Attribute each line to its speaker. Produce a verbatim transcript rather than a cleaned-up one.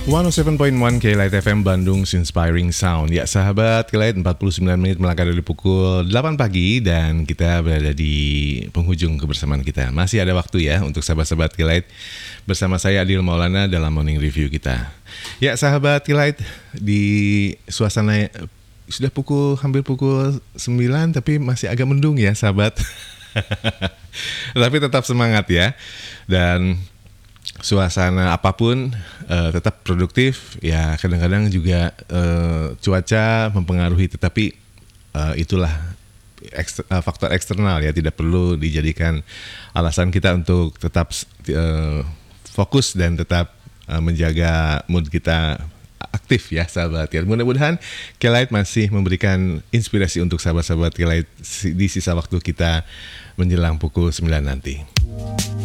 Speaker 1: seratus tujuh koma satu K-Light F M Bandung Inspiring Sound. Ya sahabat K-Light, empat puluh sembilan menit melangkah dari pukul delapan pagi dan kita berada di penghujung kebersamaan kita. Masih ada waktu ya untuk sahabat-sahabat K-Light bersama saya Adil Maulana dalam morning review kita. Ya sahabat K-Light, di suasana sudah pukul hampir pukul sembilan tapi masih agak mendung ya sahabat. Tapi tetap semangat ya. Dan suasana apapun uh, tetap produktif ya. Kadang-kadang juga uh, cuaca mempengaruhi, tetapi uh, itulah ekster, uh, faktor eksternal ya, tidak perlu dijadikan alasan kita untuk tetap uh, fokus dan tetap uh, menjaga mood kita aktif ya sahabat ya. Mudah-mudahan K-Light masih memberikan inspirasi untuk sahabat-sahabat K-Light di sisa waktu kita menjelang pukul sembilan nanti.